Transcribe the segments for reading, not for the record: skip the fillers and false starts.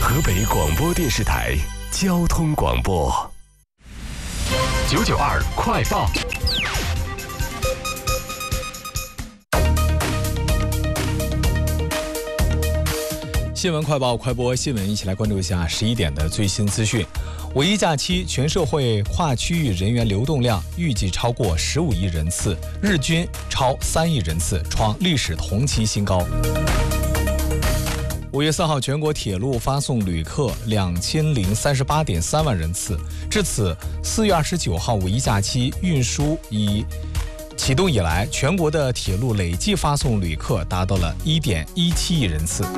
河北广播电视台交通广播992快报。 新闻快报，快播新闻，一起来关注一下11点的最新资讯。五一假期，全社会跨区域人员流动量预计超过15亿人次，日均超3亿人次，创历史同期新高。5月4号，全国铁路发送旅客2038.3万人次。至此，4月29号五一假期运输已启动以来，全国的铁路累计发送旅客达到了1.17亿人次。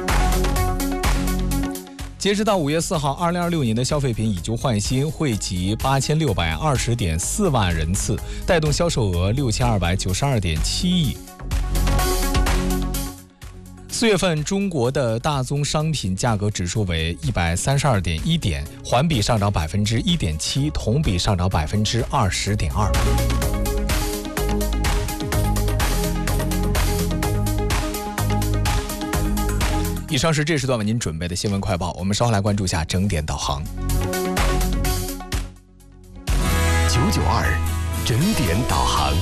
截止到5月4号，2026年的消费品以旧换新惠及8620.4万人次，带动销售额6292.7亿。4月份中国的大宗商品价格指数为132.1点，环比上涨1.7%，同比上涨20.2%。以上是这时段为您准备的新闻快报，我们稍后来关注一下整点导航。 992整点导航。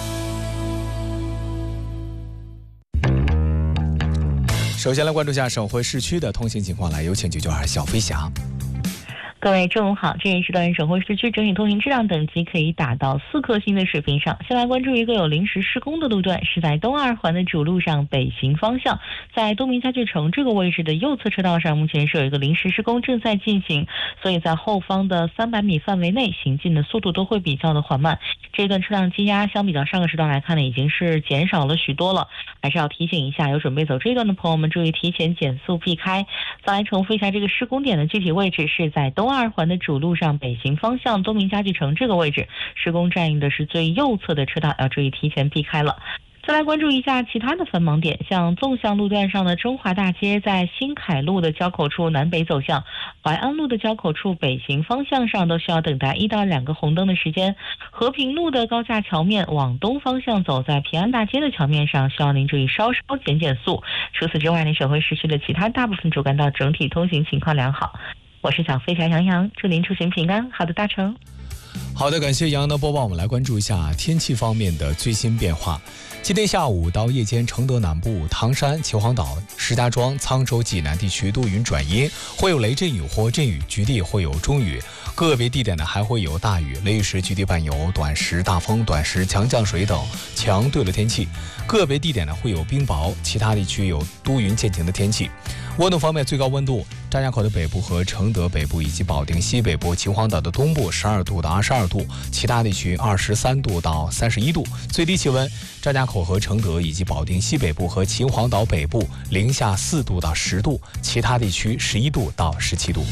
首先来关注一下省会市区的通行情况，来有请992小飞侠。 各位中午好，这一时段省会市区整体通行质量等级可以打到4颗星的水平上。先来关注一个有临时施工的路段，是在东二环的主路上北行方向，在东明家具城这个位置的右侧车道上，目前是有一个临时施工正在进行，所以在后方的300米范围内行进的速度都会比较的缓慢。这一段车辆积压相比较上个时段来看呢，已经是减少了许多了，还是要提醒一下有准备走这一段的朋友们注意提前减速避开。再来重复一下这个施工点的具体位置，是在东二环的主路上北行方向东明家具城这个位置，施工占用的是最右侧的车道，要注意提前避开了。再来关注一下其他的繁忙点，像纵向路段上的中华大街在新凯路的交口处南北走向，淮安路的交口处北行方向上都需要等待1到2个红灯的时间。和平路的高架桥面往东方向走，在平安大街的桥面上需要您注意稍减速。除此之外呢，省会市区的其他大部分主干道整体通行情况良好。我是小飞侠杨洋，祝您出行平安，好的大成。 好的，感谢杨洋的播报。我们来关注一下天气方面的最新变化。今天下午到夜间，承德南部、唐山、秦皇岛、石家庄、沧州、济南地区多云转阴，会有雷阵雨或阵雨，局地会有中雨，个别地点呢还会有大雨，雷雨时局地伴有短时大风、短时强降水等强对流天气，个别地点呢会有冰雹，其他地区有多云见晴的天气。温度方面，最高温度，张家口的北部和承德北部以及保定西北部、秦皇岛的东部12度到22度，其他地区23度到31度。最低气温，张家口和承德以及保定西北部和秦皇岛北部零下4度到10度，其他地区11度到17度。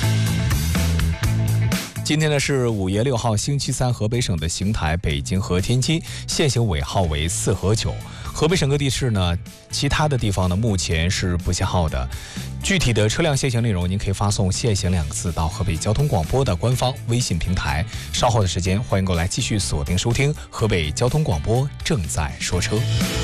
今天呢是5月6号星期三，河北省的邢台、北京和天津限行尾号为4和9。河北省各地市呢，其他的地方呢目前是不限号的。具体的车辆限行内容，您可以发送"限行"2个字到河北交通广播的官方微信平台。稍后的时间，欢迎过来继续锁定收听河北交通广播正在说车。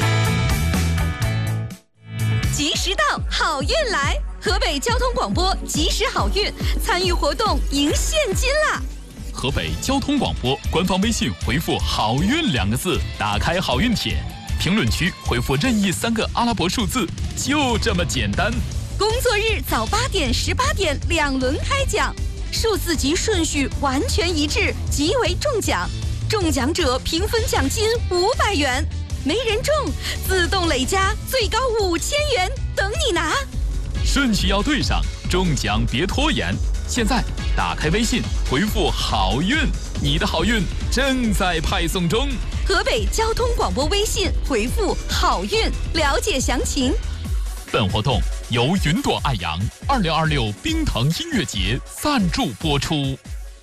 及时到，好运来！河北交通广播及时好运，参与活动赢现金啦！ 河北交通广播官方微信回复"好运"2个字，打开好运帖，评论区回复任意3个阿拉伯数字，就这么简单。 工作日早8点、18点2轮开奖，数字及顺序完全一致，即为中奖。中奖者平分奖金500元，没人中自动累加最高5000元，等你拿。 顺序要对上，中奖别拖延。现在打开微信，回复"好运"，你的好运正在派送中。 河北交通广播微信回复"好运"，了解详情。 本活动由云朵爱扬2026冰腾音乐节赞助播出。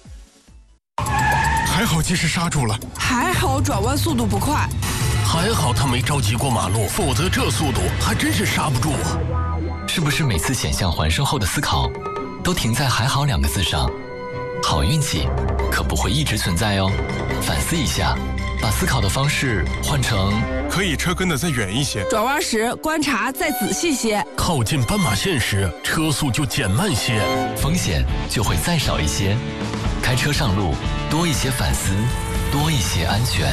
还好及时刹住了， 还好转弯速度不快， 还好他没着急过马路，否则这速度还真是刹不住啊。 是不是每次险象环生后的思考都停在"还好"2个字上？好运气可不会一直存在哦，反思一下， 把思考的方式换成可以车跟得再远一些， 转弯时观察再仔细些， 靠近斑马线时车速就减慢些， 风险就会再少一些。开车上路，多一些反思，多一些安全。